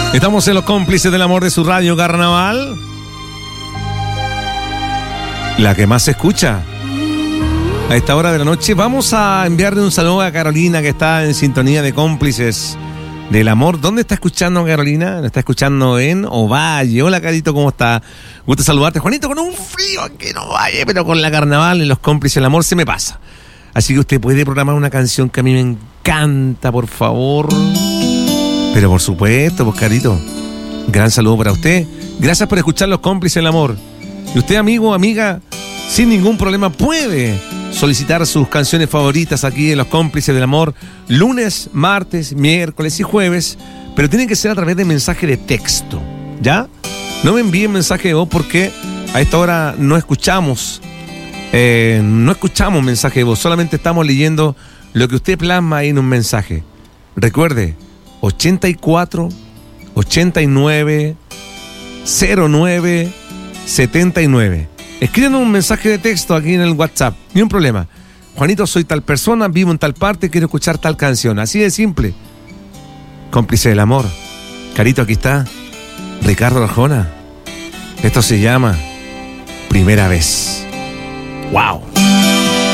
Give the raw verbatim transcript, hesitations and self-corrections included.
Estamos en los cómplices del amor de su radio Carnaval. La que más se escucha a esta hora de la noche. Vamos a enviarle un saludo a Carolina, que está en sintonía de cómplices del amor. ¿Dónde está escuchando Carolina? ¿Nos está escuchando en Ovalle? Hola, Carito, ¿cómo está? Gusto saludarte. Juanito, con un frío que no vaya, pero con la Carnaval en los cómplices del amor se me pasa. Así que usted puede programar una canción que a mí me encanta, por favor. Pero por supuesto, pues, Carito, gran saludo para usted. Gracias por escuchar los cómplices del amor. Y usted, amigo, amiga, sin ningún problema puede solicitar sus canciones favoritas aquí en los cómplices del amor lunes, martes, miércoles y jueves, pero tiene que ser a través de mensaje de texto, ¿ya? No me envíen mensaje de voz porque a esta hora no escuchamos eh, no escuchamos mensaje de voz, solamente estamos leyendo lo que usted plasma ahí en un mensaje. Recuerde, ochenta y cuatro, ochenta y nueve, cero nueve, setenta y nueve. Escríbanos un mensaje de texto aquí en el WhatsApp, ni un problema. Juanito, soy tal persona, vivo en tal parte, quiero escuchar tal canción. Así de simple. Cómplice del amor. Carito, aquí está Ricardo Arjona. Esto se llama Primera Vez. ¡Wow!